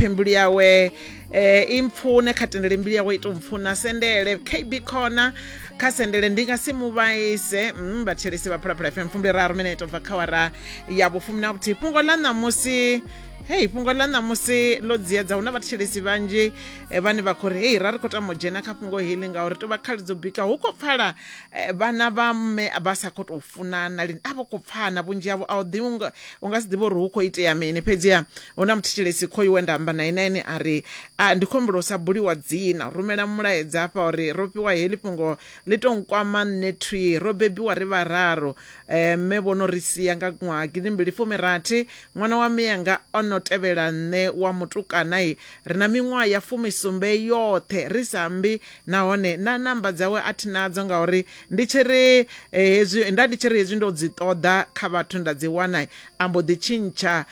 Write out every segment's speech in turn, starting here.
pembuli yawe impfune kha tendele mbili yawe ito mpfuna sendele KB Corner kha sendele ndi nga si muvaise vhathelesi vha Phalaphala FM 3 minute of khawara ya vhufumi na vhuthihi. Fhungo ḽa ṋamusi fhungo ḽa ṋamusi ḽo dziedza huna vhathelesi vanzhi vhane vha khou ri ra ri khou tama u dzhena kha fhungo heḽi ngauri tou vha khali dzo bika hu khou pfala vhana vha mme vha sa khou tou funana lini a vha khou pfana vhunzhi havho a u ḓivhi u nga si ḓivhe uri hu khou itea mini. Fhedziha hu na muthetshelesi khoyu we nda amba naye na ene a ri ndi khou humbela u sa buliwa dzina rumela mulaedza hafha uri ro fhiwa heḽi fhungo ḽi tou nkwama nṋe thwi ro bebiwa ri vhararu mme vhono ri sia nga ṅwaha 2016 ṅwana wa miyanga ono tevhela nṋe wa mutukana ri na miṅwaha ya 17 yoṱhe ri sambi nahone na namba dzawe a thi nadzo ngauri ndi tshi ri hezwi ndo dzi ṱoḓa kha vhathu nda dzi wana ambo ḓi tshintsha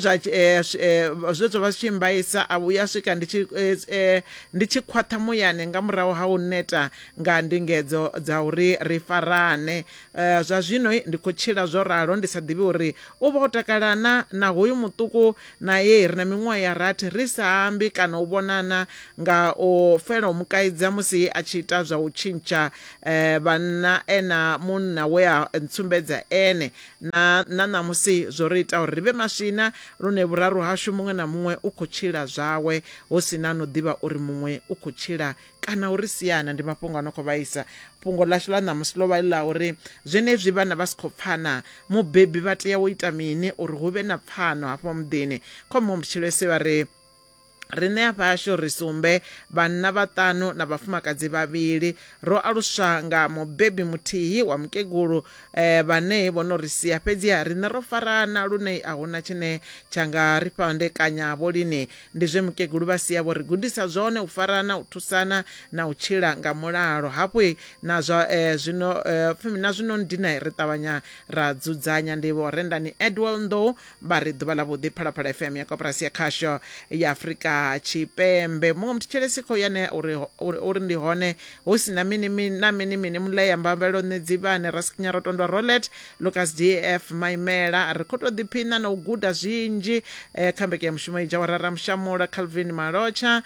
zwezwo vha tshi mbaisa a vhuya swika ndi tshi khwaṱha muyani nga murahu ha u neta nga ndingedzo dza uri ri farane. Zwa zwino ndi khou tshila zwo ralo ndi sa ḓivhi uri u vha o takalana na hoyu muṱuku naye ri na miṅwaha ya rathi ri sa ambi kana u vhonana nga u fela u mukaidza musi a tshi ita zwa u tshintsha vhanna ena munna we a ntsumbedza ene na ṋamusi zwo ri ita uri ri vhe maswina lune vhuraru hashu muṅwe na muṅwe u khou tshila zwawe hu si na no ḓivha uri muṅwe u khou tshila kana uri siyana. Ndi mafhungo ano khou vhaisa. Fhungo ḽashu ḽa ṋamusi ḽo vha ḽi ḽa uri zwenezwi vhana vha si khou pfana mubebi vha tea u ita mini uri hu vhe na pfano hafho muḓini. Khomo mutshilesi vha ri riṋe hafha hashu ri sumbe vhanna vhaṱanu na vhafumakadzi vhavhili ro aluswa nga mubebi muthihi wa mukegulu vhane vhono ri sia. Fhedziha riṋe ro farana lune a huna tshine tsha nga ri fhandekanyavho lini ndi zwe mukegulu vha sia vho ri gudisa zwone u farana u thusana na u tshila nga mulalo hafhu na zwa zwino na zwino ndina ri ṱavhanya ra dzudzanya ndivho Rendani Edwell Nḓou vha ri ḓuvha ḽa vhuḓi Phalaphala FM ya koporasi ya khasho ya Afrika Tshipembe. Muṅwe muthetshelesi khou yane uri ndi hone hu si na mini mulaya mbambelo nne dzivhane Raskinya Rotondwa Rolet Lucas DF Maimela ri khou tou ḓiphina na u guda zwinzhi kha mbeke ya mushumo i jawa Rara Mushamula Calvin Malocha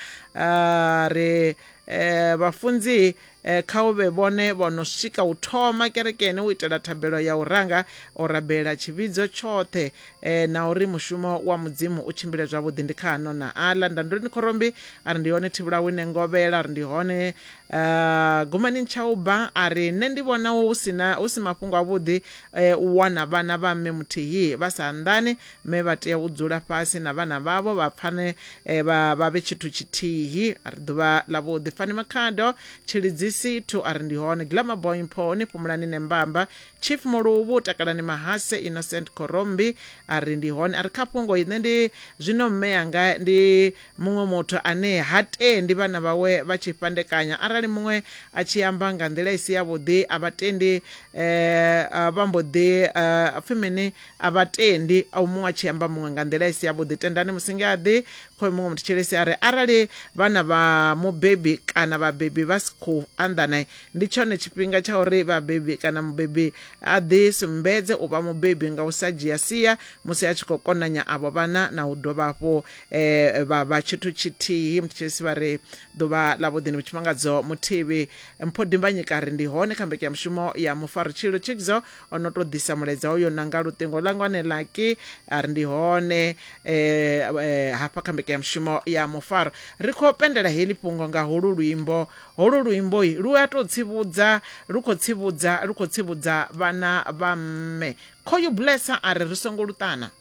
ri vhafunzi kha u vhe vhone vhono swika u thoma kerekeni u itela thabelo ya u ranga o rabela tshivhidzo tshoṱhe na uri mushumo wa mudzimu u tshimbile zwavhuḓi. Ndi kha ano na aḽa Ndandoni Khorombi a ri ndi hone Thivhulawine Ngovhela a ri ndi hone Gumani Nchauba a ri nṋe ndi vhona hu si mafhungo avhuḓi u wana vhana vha mme muthihi vha sa anḓani mme vha tea u dzula fhasi na vhana vhavho vha pfane vha vhe tshithu tshithihi. A ri ḓuvha ḽa vhuḓi Fani Makhado Tshilidzisi tu a ri ndi hone Glamour Boy Mphoni Phumulani Nembamba Chief Muluvhu Takalani Mahase Innocent Khorombi a ri ndi hone. A ri kha fhungo ine ndi zwino mme yanga ndi muṅwe muthu ane ha tendi vhana vhawe vha tshi fhandekanya arali muṅwe a tshi amba nga nḓila isi ya vhuḓi a vha tendi vha mbo ḓi femini a vha tendi a muṅwe a tshi amba muṅwe nga nḓila isi ya vhuḓi tendani musingaḓi khoyu muṅwe muthu tshelesi a ri arali vhana vha mubebi kana vhabebi vha si khou anḓana ndi tshone tshifhinga tsha uri vhabebi kana mubebi a ḓi sumbedze u vha mubebi nga u sa dzhia sia musi a tshi khou konanya avho vhana na u dovha hafhu vha tshithu tshithihi. Mutshesi vha ri ḓuvha ḽa vhuḓi ndi vhutshimangadzo Muthihi Mpho Dimbanyika ri ndi hone kha mbeke ya mushumo ya Mufaro Tshilo Tshigzo ono to ḓisa mulaedza uyo na nga luṱingo ḽangwane laki a ri ndi hone hafha kha mbeke ya mushumo ya Mufaro. Ri khou pendela heḽi fhungo nga holu luimbo lu a to tsivhudza lu khou tsivhudza vhana vha mme khoyu blessa a ri songo luṱana.